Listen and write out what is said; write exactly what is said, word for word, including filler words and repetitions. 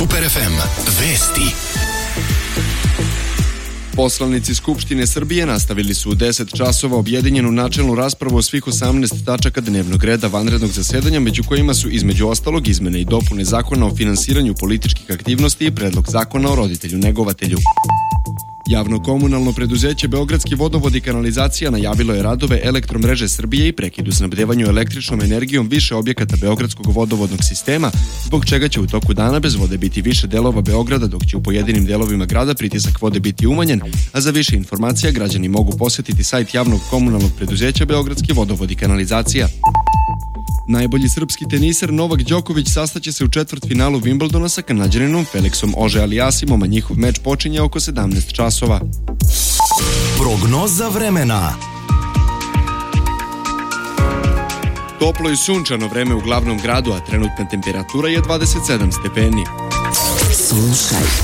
Super ef em vesti. Poslanici Skupštine Srbije nastavili su u deset časova objedinjenu načelnu raspravu o svih osamnaest tačaka dnevnog reda vanrednog zasedanja, među kojima su između ostalog izmene i dopune Zakona o finansiranju političkih aktivnosti i predlog Zakona o roditelju negovatelju. Javno komunalno preduzeće Beogradski vodovod i kanalizacija najavilo je radove Elektromreže Srbije i prekid u snabdevanju električnom energijom više objekata Beogradskog vodovodnog sistema, zbog čega će u toku dana bez vode biti više delova Beograda, dok će u pojedinim delovima grada pritisak vode biti umanjen, a za više informacija građani mogu posetiti sajt javnog komunalnog preduzeća Beogradski vodovod i kanalizacija. Najbolji srpski teniser Novak Đoković sastaće se u četvrtfinalu Wimbledona sa Kanađaninom Felixom Auger-Aliassimom, a njihov meč počinje oko sedamnaest časova. Prognoza vremena. Toplo i sunčano vreme u glavnom gradu, a trenutna temperatura je dvadeset sedam stepeni. Slušaj